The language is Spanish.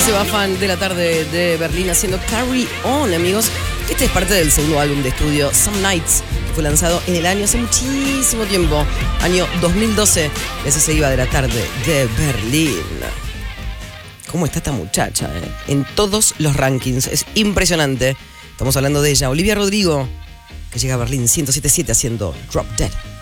Seba Fan de la tarde de Berlín haciendo Carry On, amigos. Este es parte del segundo álbum de estudio, Some Nights, que fue lanzado en el año hace muchísimo tiempo, año 2012, y así se iba de la tarde de Berlín. ¿Cómo está esta muchacha? En todos los rankings, es impresionante. Estamos hablando de ella, Olivia Rodrigo, que llega a Berlín 107.7 haciendo Drop Dead.